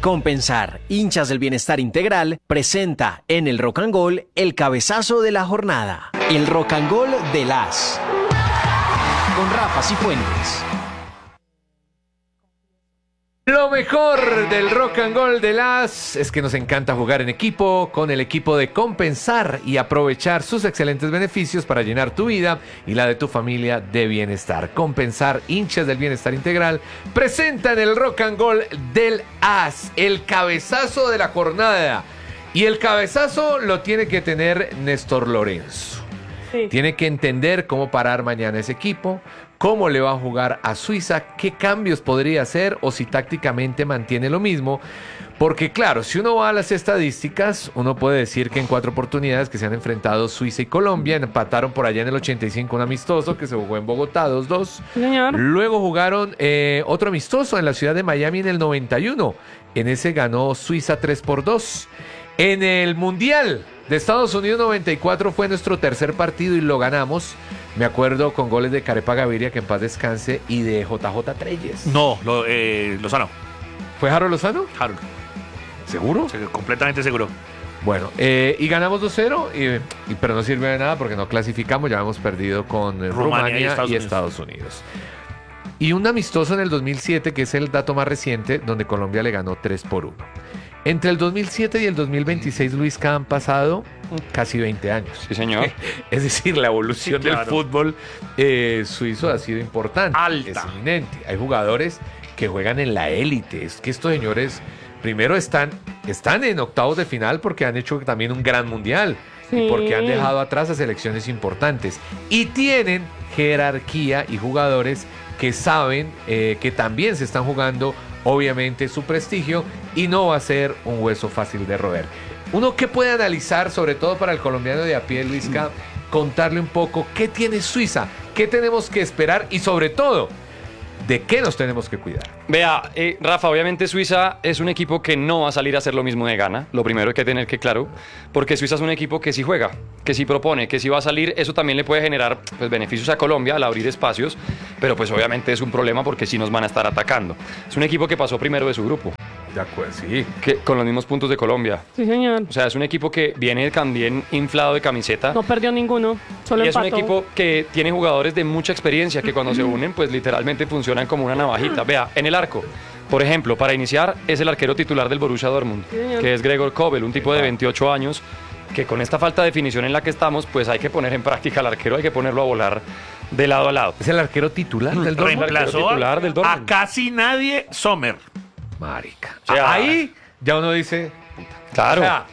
Compensar, hinchas del bienestar integral, presenta en el Rock and Gold el cabezazo de la jornada. El Rock and Gold de las. Con Rafa Cifuentes. Lo mejor del Rock and Gold de las es que nos encanta jugar en equipo con el equipo de Compensar y aprovechar sus excelentes beneficios para llenar tu vida y la de tu familia de bienestar. Compensar, hinchas del bienestar integral, presenta en el Rock and Gold del As el cabezazo de la jornada. Y el cabezazo lo tiene que tener Néstor Lorenzo. Sí. Tiene que entender cómo parar mañana ese equipo, cómo le va a jugar a Suiza, qué cambios podría hacer o si tácticamente mantiene lo mismo. Porque claro, si uno va a las estadísticas, uno puede decir que en 4 oportunidades que se han enfrentado Suiza y Colombia, empataron por allá en el 85 un amistoso que se jugó en Bogotá 2-2. Señor. Luego jugaron otro amistoso en la ciudad de Miami en el 91. En ese ganó Suiza 3-2. En el Mundial de Estados Unidos 94 fue nuestro tercer partido y lo ganamos. Me acuerdo con goles de Carepa Gaviria, que en paz descanse, y de JJ Treyes. No, Lozano. ¿Fue Harold Lozano? Harold. ¿Seguro? Sí, completamente seguro. Bueno, y ganamos 2-0, pero no sirve de nada porque no clasificamos. Ya hemos perdido con Rumania y Estados Unidos. Y un amistoso en el 2007, que es el dato más reciente, donde Colombia le ganó 3-1. Entre el 2007 y el 2026, Luisca, han pasado casi 20 años. Sí, señor. Es decir, la evolución del fútbol suizo ha sido importante. Alta. Es eminente. Hay jugadores que juegan en la élite. Es que estos señores, primero están en octavos de final porque han hecho también un gran mundial. Sí. Y porque han dejado atrás a selecciones importantes. Y tienen jerarquía y jugadores que saben que también se están jugando, obviamente, su prestigio y no va a ser un hueso fácil de roer. Uno que puede analizar, sobre todo para el colombiano de a pie, Luisca, contarle un poco qué tiene Suiza, qué tenemos que esperar y sobre todo, ¿de qué nos tenemos que cuidar? Vea, Rafa, obviamente Suiza es un equipo que no va a salir a hacer lo mismo de gana. Lo primero hay que tener que claro, porque Suiza es un equipo que sí juega, que sí propone, que sí va a salir. Eso también le puede generar pues, beneficios a Colombia al abrir espacios, pero pues obviamente es un problema porque sí nos van a estar atacando. Es un equipo que pasó primero de su grupo. De acuerdo, sí. Que, con los mismos puntos de Colombia. Sí, señor. O sea, es un equipo que viene también inflado de camiseta. No perdió ninguno, solo y empató. Es un equipo que tiene jugadores de mucha experiencia que cuando se unen, pues literalmente funcionan como una navajita. Vea, en el arco, por ejemplo, para iniciar, es el arquero titular del Borussia Dortmund, que es Gregor Kobel, un tipo de 28 años, que con esta falta de definición en la que estamos, pues hay que poner en práctica al arquero, hay que ponerlo a volar de lado a lado. ¿Es el arquero titular del Dortmund? Reemplazó a casi nadie Sommer. Marica. O sea, ahí ya uno dice... Claro. O sea,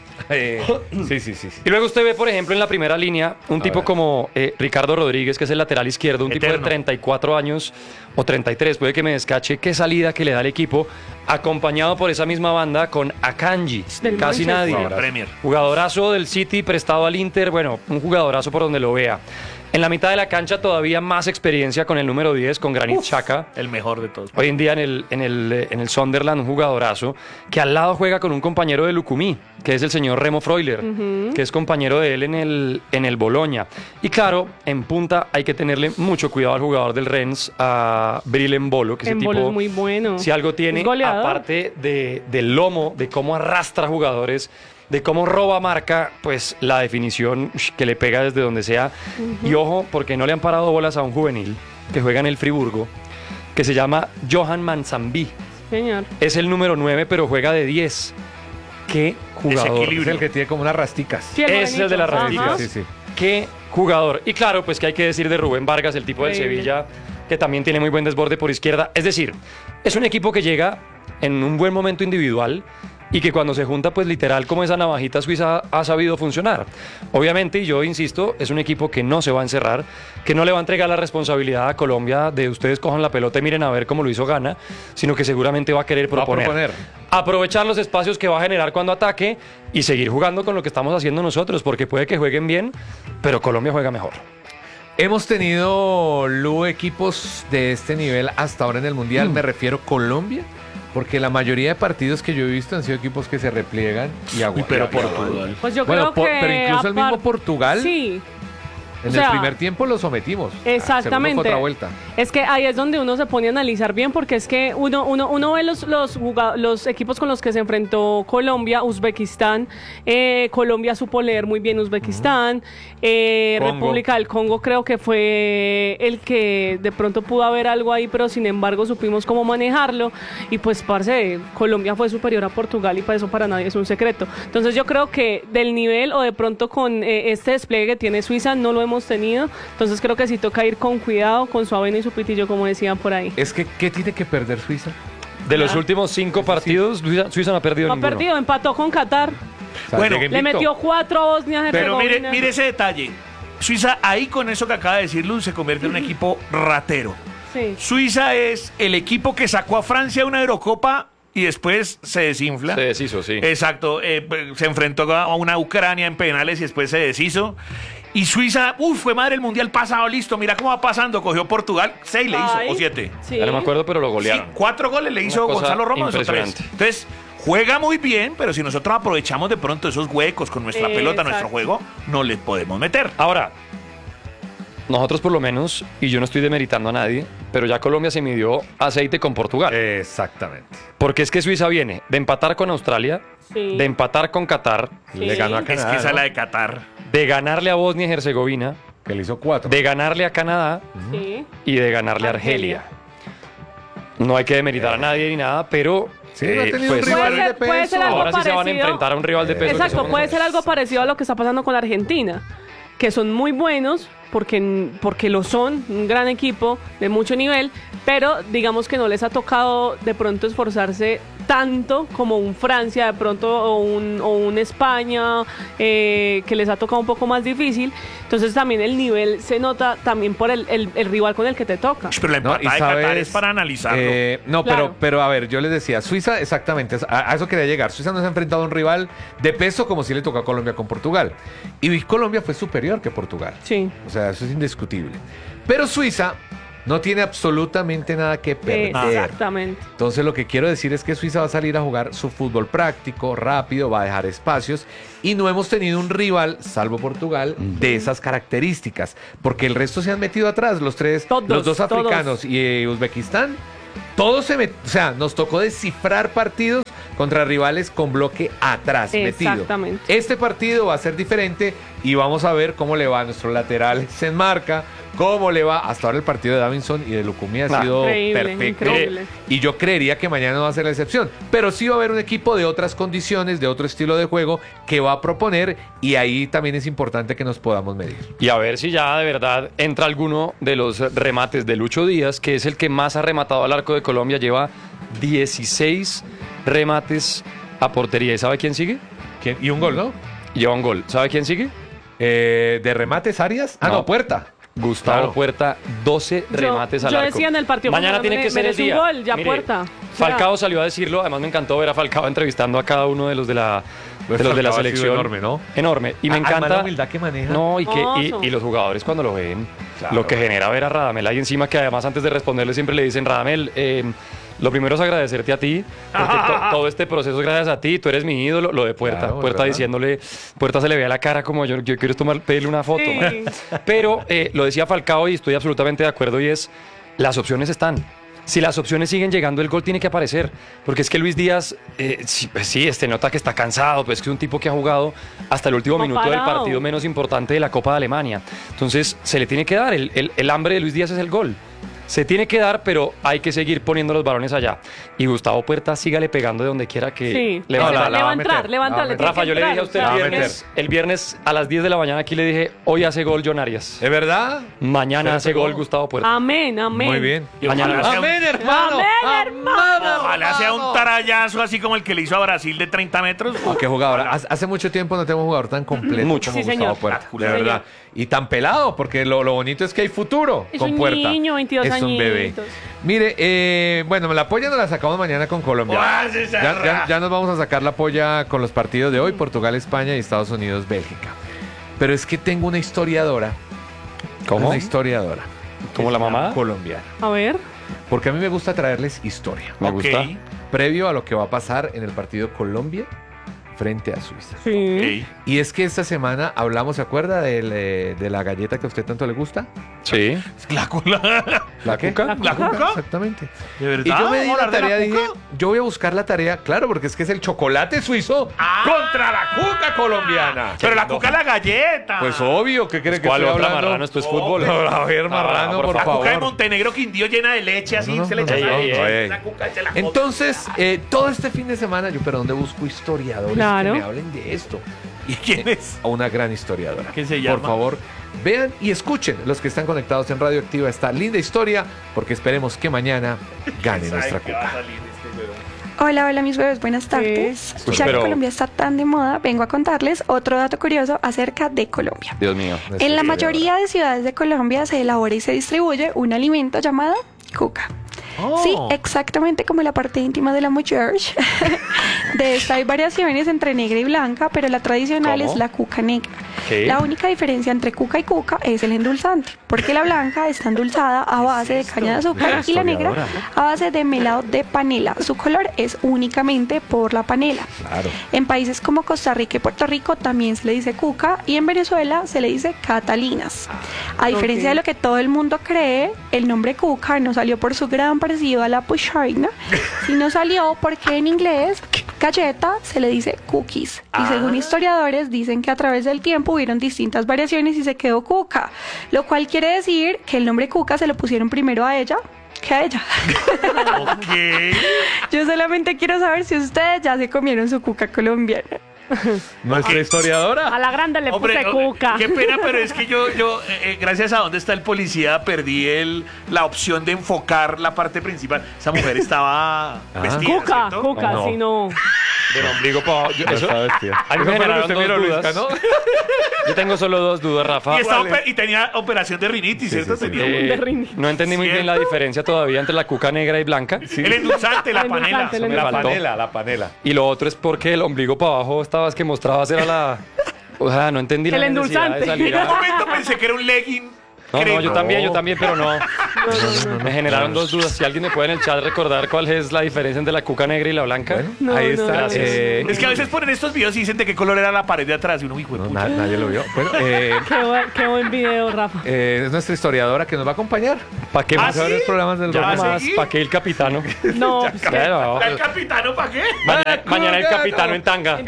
sí. Y luego usted ve, por ejemplo, en la primera línea, un tipo como Ricardo Rodríguez, que es el lateral izquierdo, un tipo de 34 años o 33, puede que me descache, qué salida que le da el equipo, acompañado por esa misma banda con Akanji, casi nadie. Jugadorazo del City, prestado al Inter, bueno, un jugadorazo por donde lo vea. En la mitad de la cancha todavía más experiencia con el número 10, con Granit Xhaka. El mejor de todos. Hoy en día en el Sunderland, un jugadorazo, que al lado juega con un compañero de Lucumí, que es el señor Remo Freuler, que es compañero de él en el Bologna. Y claro, en punta hay que tenerle mucho cuidado al jugador del Rennes, a Bril Embolo, que ese tipo es muy bueno. Si algo tiene, aparte del lomo, de cómo arrastra jugadores, de cómo roba marca, pues la definición que le pega desde donde sea. Y ojo, porque no le han parado bolas a un juvenil que juega en el Friburgo, que se llama Johan Manzambi. Señor. Es el número 9, pero juega de 10. Qué jugador. Es el que tiene como unas rasticas. Sí, es el de las rasticas. Sí. Qué jugador. Y claro, pues que hay que decir de Rubén Vargas, el tipo del Sevilla, que también tiene muy buen desborde por izquierda. Es decir, es un equipo que llega en un buen momento individual y que cuando se junta, pues literal, como esa navajita suiza ha sabido funcionar. Obviamente, y yo insisto, es un equipo que no se va a encerrar, que no le va a entregar la responsabilidad a Colombia de ustedes cojan la pelota y miren a ver cómo lo hizo Ghana, sino que seguramente va a querer proponer. Aprovechar los espacios que va a generar cuando ataque y seguir jugando con lo que estamos haciendo nosotros, porque puede que jueguen bien, pero Colombia juega mejor. Hemos tenido, Lu, equipos de este nivel hasta ahora en el Mundial, me refiero Colombia. Porque la mayoría de partidos que yo he visto han sido equipos que se repliegan y aguantan. Pero Portugal. Pues yo creo que pero incluso el mismo Portugal. Sí. En O sea, el primer tiempo lo sometimos. Exactamente. Segundo fue otra vuelta. Es que ahí es donde uno se pone a analizar bien, porque es que uno ve los equipos con los que se enfrentó Colombia, Uzbekistán. Colombia supo leer muy bien Uzbekistán. Congo. República del Congo creo que fue el que de pronto pudo haber algo ahí, pero sin embargo supimos cómo manejarlo. Y pues, parce, Colombia fue superior a Portugal y para eso para nadie es un secreto. Entonces yo creo que del nivel o de pronto con este despliegue que tiene Suiza no lo hemos tenido. Entonces creo que sí toca ir con cuidado, con su avena y su pitillo, como decían por ahí. Es que, ¿qué tiene que perder Suiza? De los últimos 5 partidos, Suiza no ha perdido No ha ninguno. perdido, empató con Qatar. O sea, Bueno, llega Le invicto. metió 4 a Bosnia Pero Herzegovina. mire ese detalle. Suiza, ahí con eso que acaba de decir Luz, se convierte en un equipo ratero. Sí. Suiza es el equipo que sacó a Francia a una Eurocopa y después se desinfla. Se deshizo, sí. Exacto, se enfrentó a una Ucrania en penales y después se deshizo. Y Suiza, fue madre el mundial pasado, listo, mira cómo va pasando. Cogió Portugal, 6 le hizo, Ay, o 7. Sí. Ya no me acuerdo, pero lo golearon. Sí, 4 goles le hizo Una cosa Gonzalo Ramos, o 3. impresionante. Entonces, juega muy bien, pero si nosotros aprovechamos de pronto esos huecos con nuestra pelota, nuestro Exacto. juego, no les podemos meter. Ahora, nosotros por lo menos, y yo no estoy demeritando a nadie, pero ya Colombia se midió aceite con Portugal. Exactamente. Porque es que Suiza viene de empatar con Australia, Sí. de empatar con Qatar, Sí. Le ganó a Es Canadá, que esa es ¿no? la de Qatar. de ganarle a Bosnia y Herzegovina, Que le hizo 4. de ganarle a Canadá Sí. y de ganarle a Argelia. No hay que demeritar a nadie ni nada, pero Sí, no ha tenido un pues, rival Puede ser- de puede peso. ser algo ahora sí se van a parecido. enfrentar a un rival de peso. que Exacto, somos puede nosotros. ser algo parecido a lo que está pasando con Argentina, que son muy buenos, porque lo son, un gran equipo de mucho nivel, pero digamos que no les ha tocado de pronto esforzarse tanto como un Francia de pronto o un España, que les ha tocado un poco más difícil. Entonces también el nivel se nota también por el rival con el que te toca. Pero la No, empatada de Qatar es para analizarlo. No, Claro. pero a ver, yo les decía, Suiza, exactamente, a eso quería llegar. Suiza no se ha enfrentado a un rival de peso como si le tocó a Colombia con Portugal. Y Colombia fue superior que Portugal. Sí. O sea, eso es indiscutible. Pero Suiza no tiene absolutamente nada que perder. Exactamente. Entonces lo que quiero decir es que Suiza va a salir a jugar su fútbol práctico, rápido, va a dejar espacios y no hemos tenido un rival, salvo Portugal, de esas características, porque el resto se han metido atrás, los dos Todos. africanos y Uzbekistán, todos o sea, nos tocó descifrar partidos contra rivales con bloque atrás metido. Exactamente. Este partido va a ser diferente y vamos a ver cómo le va a nuestros laterales en marca, cómo le va. Hasta ahora el partido de Davinson y de Lucumí ha sido Increíble, perfecto. increíble. Y yo creería que mañana no va a ser la excepción. Pero sí va a haber un equipo de otras condiciones, de otro estilo de juego que va a proponer y ahí también es importante que nos podamos medir. Y a ver si ya de verdad entra alguno de los remates de Lucho Díaz, que es el que más ha rematado al arco de Colombia. Lleva 16 remates a portería. ¿Y sabe quién sigue? Y un gol, ¿no? Lleva un gol. ¿Sabe quién sigue? De remates, Arias. No. Puerta. Gustavo Claro. Puerta, 12 remates al yo arco. decía en el partido Mañana pasado, tiene que ser el merece un día. gol, ya Mire, Puerta. Falcao salió a decirlo, además me encantó ver a Falcao entrevistando a cada uno de los de la Falcao ha sido selección. enorme, ¿no? Enorme. Y me Además, encanta la humildad que maneja. No, y Oso. los jugadores cuando lo ven, Claro. lo que genera ver a Radamel ahí encima, que además antes de responderle siempre le dicen, Radamel, lo primero es agradecerte a ti, porque todo este proceso es gracias a ti, tú eres mi ídolo, lo de Puerta. Claro, Puerta ¿verdad? diciéndole, Puerta se le ve a la cara como yo quiero pedirle una foto. Sí. man. Pero lo decía Falcao y estoy absolutamente de acuerdo y es, las opciones están. Si las opciones siguen llegando, el gol tiene que aparecer. Porque es que Luis Díaz, sí, nota que está cansado, pues es que es un tipo que ha jugado hasta el último No ha minuto del parado. partido menos importante de la Copa de Alemania. Entonces, se le tiene que dar. El hambre de Luis Díaz es el gol. Se tiene que dar, pero hay que seguir poniendo los balones allá. Y Gustavo Puerta, sígale pegando de donde quiera que Sí, le va a le dar. va a meter, entrar, le va a la va a entrar. le meter. tiene Rafa, que yo le dije a entrar, usted o sea, el viernes a las 10 de la mañana aquí le dije, hoy hace gol John Arias. ¿Es verdad? Mañana ¿Se hace pegó? gol Gustavo Puerta. Amén, amén. Muy bien. Y ojalá Mañana- sea un- Amén, hermano. Amén, hermano. Ojalá sea un tarallazo así como el que le hizo a Brasil de 30 metros. Qué jugador. Hace mucho tiempo no tengo un jugador tan completo Mucho. como Sí, Gustavo señor. Puerta. Sí, De verdad. Y tan pelado, porque lo bonito es que hay futuro Es con un Puerta. niño, 22 es un bebé. añitos. Mire, bueno, la polla nos la sacamos mañana con Colombia. ¡Guau, se cerra! Ya nos vamos a sacar la polla con los partidos de hoy, Portugal, España y Estados Unidos, Bélgica. Pero es que tengo una historiadora. ¿Cómo? Una historiadora. ¿Como la mamá? Colombiana. A ver. Porque a mí me gusta traerles historia. Me Ok. gusta. Previo a lo que va a pasar en el partido Colombia frente a Suiza. Sí. Ok. Y es que esta semana hablamos, ¿se acuerda de la galleta que a usted tanto le gusta? Sí. La cuca. ¿La qué? cuca? ¿La cuca? Exactamente. ¿De verdad? Y yo me di ¿Vamos a la hablar de tarea, la dije, cuca? yo voy a buscar la tarea, claro, porque es que es el chocolate suizo contra la cuca colombiana. Pero la cuca es la galleta. Pues obvio, ¿qué cree que ¿Cuál estoy otra, hablando? Marrano? Esto es fútbol. A ver, Marrano, por por la cuca de favor. Montenegro Quindío llena de leche, así No, se le no, echa no, leche. no, La cuca se la come. Entonces, todo este fin de semana, yo, ¿pero dónde busco historiadores Claro. que me hablen de esto? ¿Y quién es? A una gran historiadora. ¿Quién se Por llama? favor, vean y escuchen los que están conectados en Radioactiva esta linda historia, porque esperemos que mañana gane nuestra cuca. Hola, hola mis bebés, buenas tardes. Uy, Ya pero- que Colombia está tan de moda, vengo a contarles otro dato curioso acerca de Colombia. Dios mío. En la mayoría de ciudades de Colombia se elabora y se distribuye un alimento llamado cuca. Sí, exactamente como la parte íntima de la mujer. De esta hay variaciones entre negra y blanca, pero la tradicional ¿Cómo? es la cuca negra. ¿Qué? La única diferencia entre cuca y cuca es el endulzante, porque la blanca está endulzada a base de caña de azúcar y la negra a base de melado de panela. Su color es únicamente por la panela. Claro. En países como Costa Rica y Puerto Rico también se le dice cuca y en Venezuela se le dice catalinas. A diferencia Ok. de lo que todo el mundo cree, el nombre cuca no salió por su gran parecido a la puchaina, sino salió porque en inglés galleta se le dice cookies. Y según historiadores dicen que a través del tiempo hubieron distintas variaciones y se quedó cuca, lo cual quiere decir que el nombre cuca se lo pusieron primero a ella que a ella. Ok. Yo solamente quiero saber si ustedes ya se comieron su cuca colombiana. Nuestra historiadora. A la grande le Hombre, puse cuca. qué pena, pero es que yo gracias a dónde está el policía, perdí la opción de enfocar la parte principal. Esa mujer estaba vestida, Cuca, ¿cierto? cuca, No. si no. Del ombligo para abajo. No está vestida. A mí me Eso fue lo que generaron usted dos miró, dudas. Luisca, ¿no? Yo tengo solo dos dudas, Rafa. Y tenía operación de rinitis, ¿cierto? sí, sí. Tenía Eh, de rinitis. no entendí muy bien la ¿Cierto? diferencia todavía entre la cuca negra y blanca. el endulzante, la El panela. endulzante, el me La faltó. panela, la panela. Y lo otro es porque el ombligo para abajo estabas que mostrabas era la... O sea, no entendí El la necesidad endulzante. de salir En un a... momento pensé que era un legging. No, crema. yo también, pero no. Me generaron dos dudas. Si alguien me puede en el chat recordar cuál es la diferencia entre la cuca negra y la blanca. No, Ahí no, está. no, Gracias. Es que a veces ponen estos videos y dicen de qué color era la pared de atrás y uno, hijo de No, puta. nadie lo vio. Bueno, Qué buen video, Rafa. es nuestra historiadora que nos va a acompañar. ¿Para qué ¿Ah, más? sí? A ver los programas del Ya rock. más, seguí? ¿para qué el capitano? No, pues, Claro. ¿El capitano para qué? Mañana el capitano en tanga.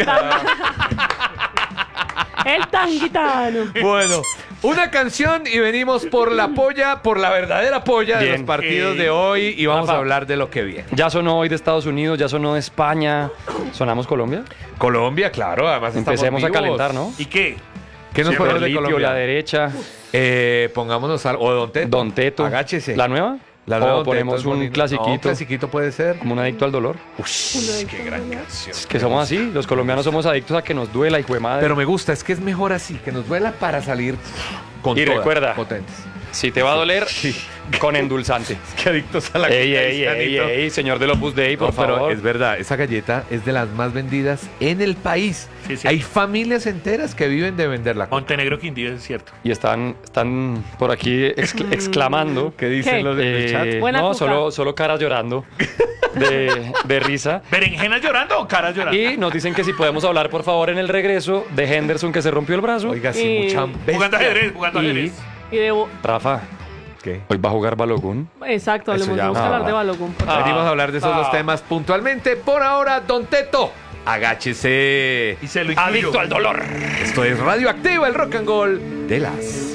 el tanguitano. Bueno, una canción y venimos por la polla, por la verdadera polla de Bien. los partidos de hoy y vamos Rafa. a hablar de lo que viene. Ya sonó hoy de Estados Unidos, ya sonó de España. ¿Sonamos Colombia? Colombia, claro, además Empecemos a estamos vivos. calentar, ¿no? ¿Y qué? ¿Qué nos Sí, puede pero hablar de Litio, Colombia? la derecha. Pongámonos algo. O Don Teto. Don Teto. Agáchese. ¿La nueva? La nueva o Don Teto ponemos es un bonito. clasiquito. No, un clasiquito puede ser. Como un adicto al dolor. Qué gran canción. Es que somos así. Los colombianos somos adictos a que nos duela, hijo de madre. Pero me gusta, es que es mejor así, que nos duela para salir con Y todas, recuerda, potentes. si te va a doler, con endulzante. Qué adictos a la Ey, coca, ey, ey, Cristianito. ey, señor del Opus Dei, por No, pero favor. es verdad, esa galleta es de las más vendidas en el país. Sí, sí. Hay familias enteras que viven de venderla. Montenegro Quindío, es cierto. Y están por aquí exclamando. ¿Qué dicen ¿Qué? los del chat? Buena No, cuca. solo caras llorando de risa. ¿Berenjenas llorando o caras llorando? Y nos dicen que si podemos hablar, por favor, en el regreso de Henderson que se rompió el brazo. Oiga, sí, Y- mucha Jugando bestia. ajedrez, jugando Y- ajedrez. Y de Rafa, ¿Qué? hoy va a jugar Balogun. exacto, Eso tenemos ya que vamos a hablar de hablar. Balogun. Venimos a hablar de esos dos temas puntualmente. Por ahora, Don Teto, agáchese. Y se lo incluyo. Adicto al dolor. Esto es Radioactiva, el rock and roll de las...